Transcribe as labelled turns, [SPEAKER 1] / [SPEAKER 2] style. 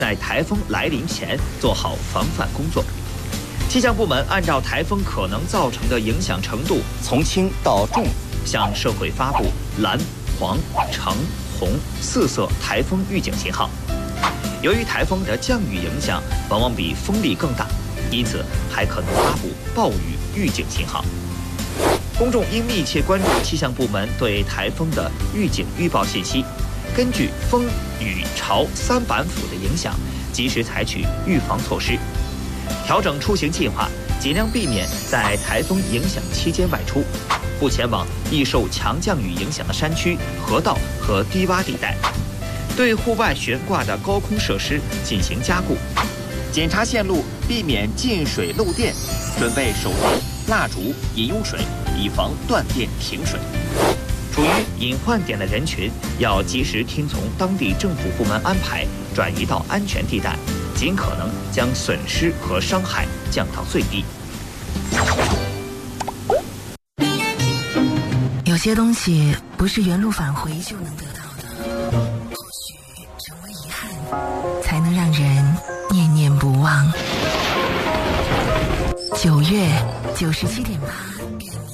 [SPEAKER 1] 在台风来临前做好防范工作。气象部门按照台风可能造成的影响程度，
[SPEAKER 2] 从轻到重，
[SPEAKER 1] 向社会发布蓝、黄、橙、红4色台风预警信号。由于台风的降雨影响往往比风力更大，因此还可能发布暴雨预警信号。公众应密切关注气象部门对台风的预警预报信息，根据风、雨、潮3板斧的影响，及时采取预防措施，调整出行计划，尽量避免在台风影响期间外出，不前往易受强降雨影响的山区、河道和低洼地带，对户外悬挂的高空设施进行加固，检查线路，避免进水漏电，准备手电、蜡烛、饮用水，以防断电停水。处于隐患点的人群要及时听从当地政府部门安排，转移到安全地带，尽可能将损失和伤害降到最低。
[SPEAKER 3] 有些东西不是原路返回就能得到的，或许成为遗憾，才能让人念念不忘。9月97.8